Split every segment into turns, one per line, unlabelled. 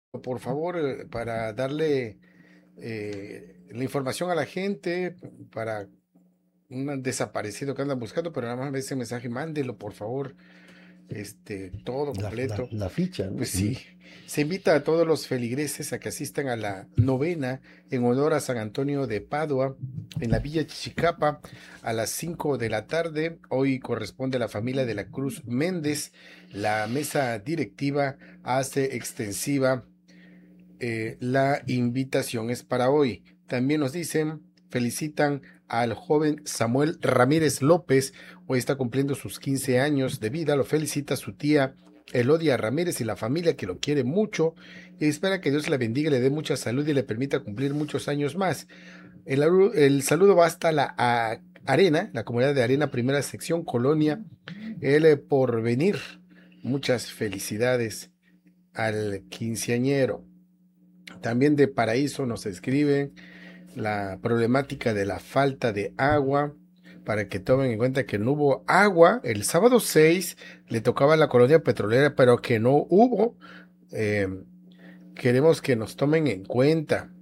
por favor, para darle la información a la gente, para un desaparecido que andan buscando, pero nada más ese mensaje, mándelo, por favor, todo
La, la,
completo.
la ficha, ¿no?
Pues sí, se invita a todos los feligreses a que asistan a la novena en honor a San Antonio de Padua en la Villa Chichicapa a las 5 de la tarde. Hoy corresponde a la familia de la Cruz Méndez. La mesa directiva hace extensiva la invitación es para hoy. También nos dicen, felicitan al joven Samuel Ramírez López, hoy está cumpliendo sus 15 años de vida, lo felicita su tía Elodia Ramírez y la familia que lo quiere mucho y espera que Dios le bendiga, le dé mucha salud y le permita cumplir muchos años más. El saludo va hasta Arena, la comunidad de Arena, primera sección, Colonia, el Porvenir. Muchas felicidades al quinceañero. También de Paraíso nos escriben la problemática de la falta de agua, para que tomen en cuenta que no hubo agua. El sábado 6 le tocaba a la colonia petrolera, pero que no hubo. Eh, Queremos que nos tomen en cuenta.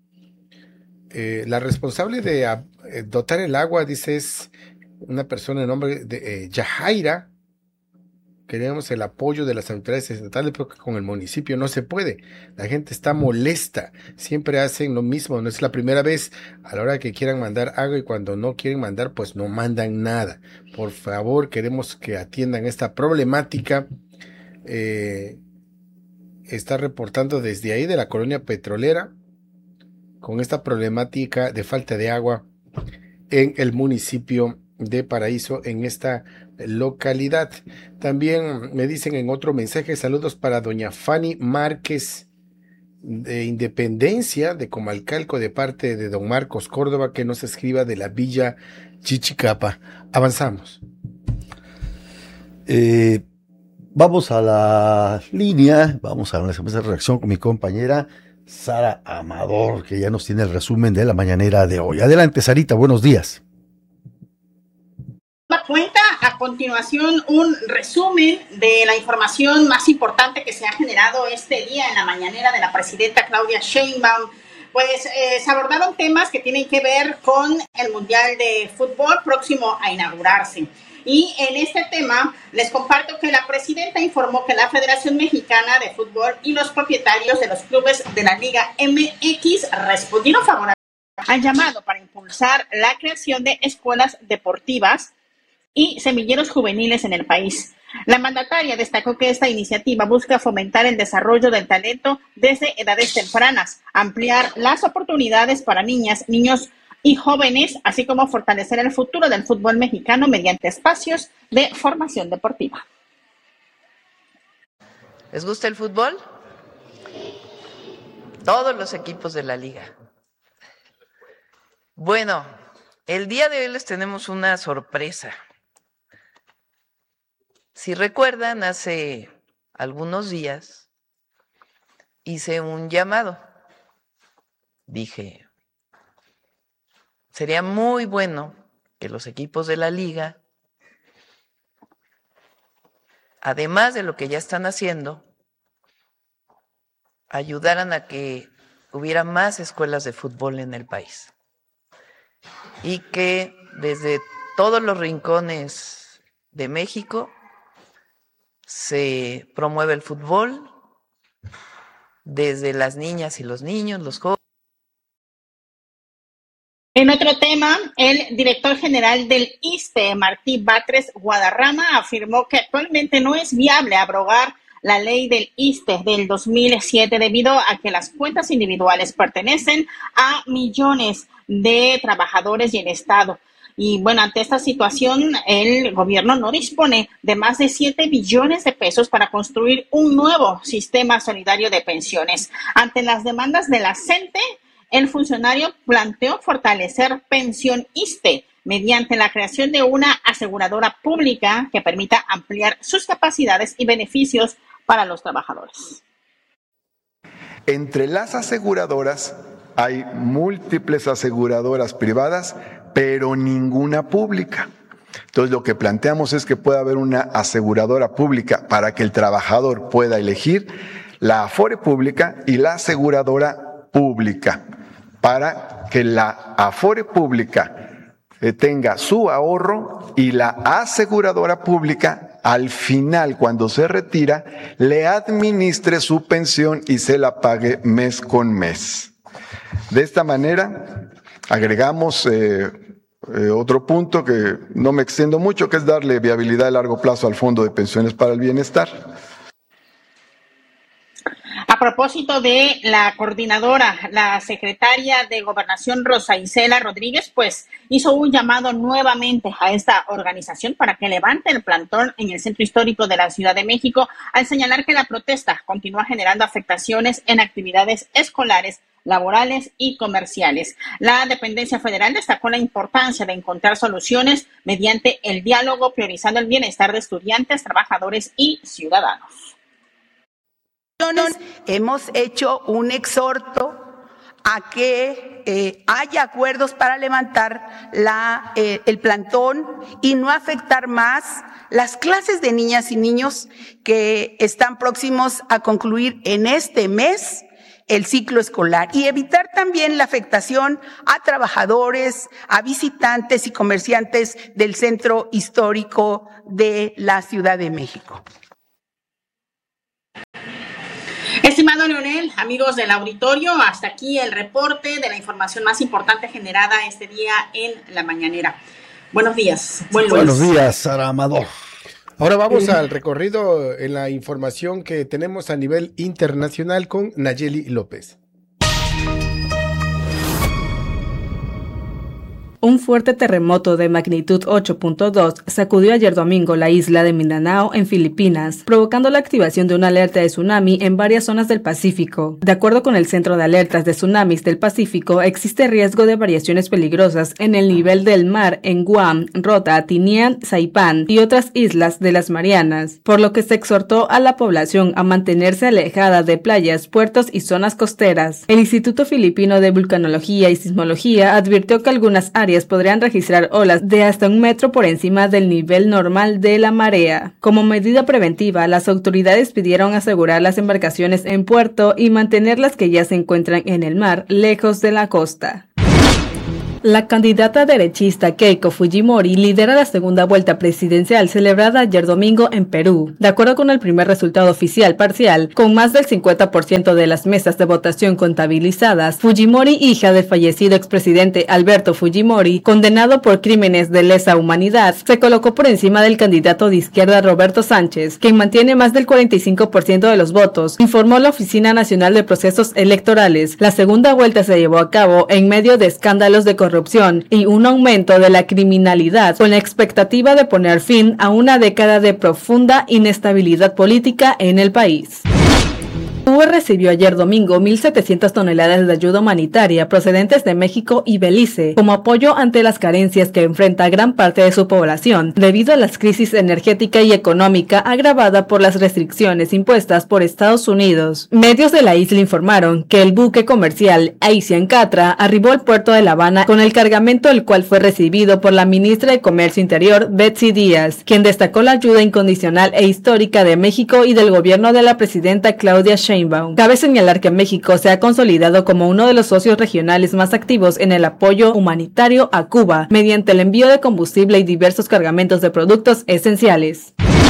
La responsable de dotar el agua, dice, es una persona de nombre de Yajaira. Queremos el apoyo de las autoridades estatales porque con el municipio no se puede. La gente está molesta. Siempre hacen lo mismo. No es la primera vez a la hora que quieran mandar algo y cuando no quieren mandar, pues no mandan nada. Por favor, queremos que atiendan esta problemática. Eh, Está reportando desde ahí de la colonia petrolera con esta problemática de falta de agua en el municipio de Paraíso, en esta localidad. También me dicen en otro mensaje, saludos para doña Fanny Márquez de Independencia de Comalcalco de parte de don Marcos Córdoba, que nos escriba de la Villa Chichicapa. Avanzamos.
Vamos a la línea, vamos a esa reacción con mi compañera Sara Amador, que ya nos tiene el resumen de la mañanera de hoy. Adelante, Sarita, buenos días.
Cuenta a continuación un resumen de la información más importante que se ha generado este día en la mañanera de la presidenta Claudia Sheinbaum. Pues se abordaron temas que tienen que ver con el Mundial de Fútbol próximo a inaugurarse. Y en este tema les comparto que la presidenta informó que la Federación Mexicana de Fútbol y los propietarios de los clubes de la Liga MX respondieron favorablemente al llamado para impulsar la creación de escuelas deportivas y semilleros juveniles en el país. La mandataria destacó que esta iniciativa busca fomentar el desarrollo del talento desde edades tempranas, ampliar las oportunidades para niñas, niños y jóvenes, así como fortalecer el futuro del fútbol mexicano mediante espacios de formación deportiva.
¿Les gusta el fútbol? Todos los equipos de la liga. Bueno, el día de hoy les tenemos una sorpresa. Si recuerdan, hace algunos días hice un llamado. Dije, sería muy bueno que los equipos de la liga, además de lo que ya están haciendo, ayudaran a que hubiera más escuelas de fútbol en el país. Y que desde todos los rincones de México se promueve el fútbol, desde las niñas y los niños, los jóvenes.
En otro tema, el director general del ISSSTE, Martí Batres Guadarrama, afirmó que actualmente no es viable abrogar la ley del ISSSTE del 2007 debido a que las cuentas individuales pertenecen a millones de trabajadores y el Estado. Y bueno, ante esta situación, el gobierno no dispone de más de 7 billones de pesos para construir un nuevo sistema solidario de pensiones. Ante las demandas de la CENTE, el funcionario planteó fortalecer Pensión ISSSTE mediante la creación de una aseguradora pública que permita ampliar sus capacidades y beneficios para los trabajadores.
Entre las aseguradoras hay múltiples aseguradoras privadas, pero ninguna pública. Entonces, lo que planteamos es que pueda haber una aseguradora pública para que el trabajador pueda elegir la Afore pública y la aseguradora pública, para que la Afore pública tenga su ahorro y la aseguradora pública al final, cuando se retira, le administre su pensión y se la pague mes con mes. De esta manera, agregamos otro punto que no me extiendo mucho, que es darle viabilidad a largo plazo al Fondo de Pensiones para el Bienestar.
A propósito de la coordinadora, la secretaria de Gobernación, Rosa Isela Rodríguez, pues hizo un llamado nuevamente a esta organización para que levante el plantón en el centro histórico de la Ciudad de México, al señalar que la protesta continúa generando afectaciones en actividades escolares, laborales y comerciales. La dependencia federal destacó la importancia de encontrar soluciones mediante el diálogo, priorizando el bienestar de estudiantes, trabajadores y ciudadanos.
Hemos hecho un exhorto a que haya acuerdos para levantar el plantón y no afectar más las clases de niñas y niños que están próximos a concluir en este mes el ciclo escolar, y evitar también la afectación a trabajadores, a visitantes y comerciantes del centro histórico de la Ciudad de México.
Estimado Leonel, amigos del auditorio, hasta aquí el reporte de la información más importante generada este día en la mañanera. Buenos días.
Buenos días, Sara Amador.
Ahora vamos al recorrido en la información que tenemos a nivel internacional con Nayeli López.
Un fuerte terremoto de magnitud 8.2 sacudió ayer domingo la isla de Mindanao en Filipinas, provocando la activación de una alerta de tsunami en varias zonas del Pacífico. De acuerdo con el Centro de Alertas de Tsunamis del Pacífico, existe riesgo de variaciones peligrosas en el nivel del mar en Guam, Rota, Tinian, Saipan y otras islas de las Marianas, por lo que se exhortó a la población a mantenerse alejada de playas, puertos y zonas costeras. El Instituto Filipino de Vulcanología y Sismología advirtió que algunas áreas podrían registrar olas de hasta 1 metro por encima del nivel normal de la marea. Como medida preventiva, las autoridades pidieron asegurar las embarcaciones en puerto y mantener las que ya se encuentran en el mar lejos de la costa. La candidata derechista Keiko Fujimori lidera la segunda vuelta presidencial celebrada ayer domingo en Perú. De acuerdo con el primer resultado oficial parcial, con más del 50% de las mesas de votación contabilizadas, Fujimori, hija del fallecido expresidente Alberto Fujimori, condenado por crímenes de lesa humanidad, se colocó por encima del candidato de izquierda Roberto Sánchez, quien mantiene más del 45% de los votos, informó la Oficina Nacional de Procesos Electorales. La segunda vuelta se llevó a cabo en medio de escándalos de corrupción y un aumento de la criminalidad, con la expectativa de poner fin a una década de profunda inestabilidad política en el país. Cuba recibió ayer domingo 1.700 toneladas de ayuda humanitaria procedentes de México y Belice como apoyo ante las carencias que enfrenta gran parte de su población debido a la crisis energética y económica agravada por las restricciones impuestas por Estados Unidos. Medios de la isla informaron que el buque comercial Asian Catra arribó al puerto de La Habana con el cargamento, el cual fue recibido por la ministra de Comercio Interior, Betsy Díaz, quien destacó la ayuda incondicional e histórica de México y del gobierno de la presidenta Claudia Sheinbaum. Cabe señalar que México se ha consolidado como uno de los socios regionales más activos en el apoyo humanitario a Cuba, mediante el envío de combustible y diversos cargamentos de productos esenciales.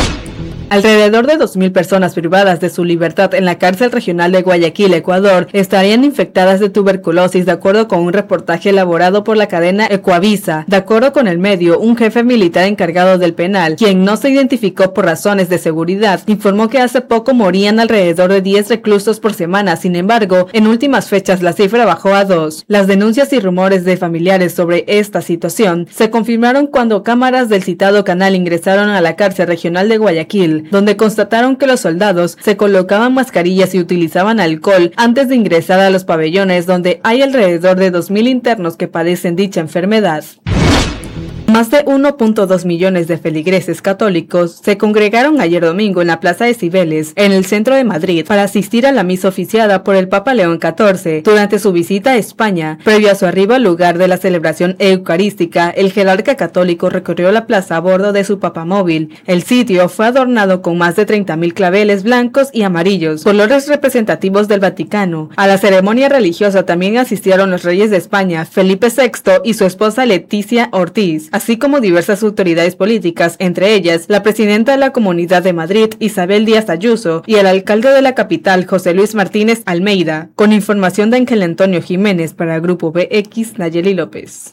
Alrededor de 2.000 personas privadas de su libertad en la cárcel regional de Guayaquil, Ecuador, estarían infectadas de tuberculosis, de acuerdo con un reportaje elaborado por la cadena Ecuavisa. De acuerdo con el medio, un jefe militar encargado del penal, quien no se identificó por razones de seguridad, informó que hace poco morían alrededor de 10 reclusos por semana. Sin embargo, en últimas fechas la cifra bajó a 2. Las denuncias y rumores de familiares sobre esta situación se confirmaron cuando cámaras del citado canal ingresaron a la cárcel regional de Guayaquil, donde constataron que los soldados se colocaban mascarillas y utilizaban alcohol antes de ingresar a los pabellones, donde hay alrededor de 2.000 internos que padecen dicha enfermedad. Más de 1.2 millones de feligreses católicos se congregaron ayer domingo en la Plaza de Cibeles, en el centro de Madrid, para asistir a la misa oficiada por el Papa León XIV durante su visita a España. Previo a su arribo al lugar de la celebración eucarística, el jerarca católico recorrió la plaza a bordo de su papamóvil. El sitio fue adornado con más de 30.000 claveles blancos y amarillos, colores representativos del Vaticano. A la ceremonia religiosa también asistieron los reyes de España, Felipe VI y su esposa Leticia Ortiz, así como diversas autoridades políticas, entre ellas la presidenta de la Comunidad de Madrid, Isabel Díaz Ayuso, y el alcalde de la capital, José Luis Martínez Almeida. Con información de Ángel Antonio Jiménez para Grupo BX, Nayeli López.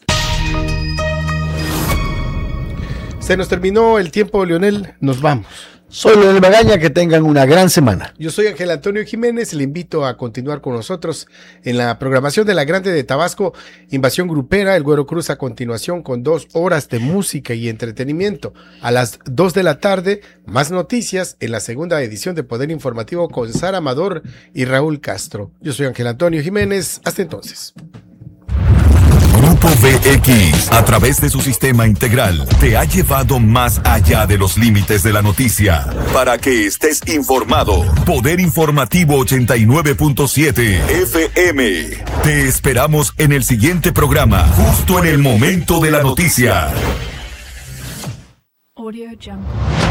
Se nos terminó el tiempo, Leonel, nos vamos.
Soy Leonel Magaña, que tengan una gran semana.
Yo soy Ángel Antonio Jiménez, le invito a continuar con nosotros en la programación de La Grande de Tabasco, Invasión Grupera, El Güero Cruz a continuación con 2 horas de música y entretenimiento. A las 2 de la tarde, más noticias en la segunda edición de Poder Informativo con Sara Amador y Raúl Castro. Yo soy Ángel Antonio Jiménez, hasta entonces.
Grupo BX, a través de su sistema integral, te ha llevado más allá de los límites de la noticia para que estés informado. Poder Informativo 89.7 FM. Te esperamos en el siguiente programa, justo en el momento de la noticia.